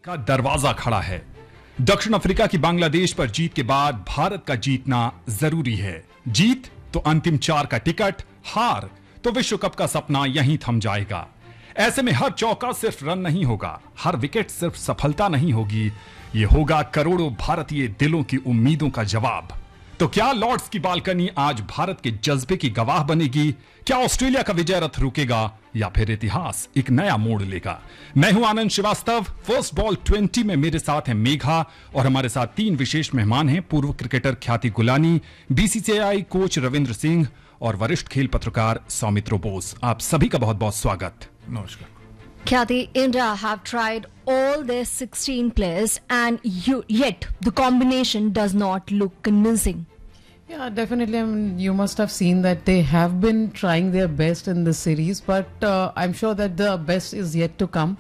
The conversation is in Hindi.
का दरवाजा खड़ा है। दक्षिण अफ्रीका की बांग्लादेश पर जीत के बाद भारत का जीतना जरूरी है। जीत तो अंतिम 4 का टिकट, हार तो विश्व कप का सपना यहीं थम जाएगा। ऐसे में हर चौका सिर्फ रन नहीं होगा, हर विकेट सिर्फ सफलता नहीं होगी, ये होगा करोड़ों भारतीय दिलों की उम्मीदों का जवाब। तो क्या लॉर्ड्स की बालकनी आज भारत के जज्बे की गवाह बनेगी? क्या ऑस्ट्रेलिया का विजय रथ रुकेगा या फिर इतिहास एक नया मोड़ लेगा? मैं हूं आनंद श्रीवास्तव। फर्स्ट बॉल 20 में मेरे साथ हैं मेघा और हमारे साथ 3 विशेष मेहमान हैं। पूर्व क्रिकेटर ख्याति Golani, BCCI coach Ravindra Singh और वरिष्ठ खेल पत्रकार सौमित्र बोस। आप सभी का बहुत बहुत स्वागत। नमस्कार। Khyati, India have tried all their 16 players and yet the combination does not look convincing. Yeah, definitely. I mean, you must have seen that they have been trying their best in this series, but I'm sure that the best is yet to come.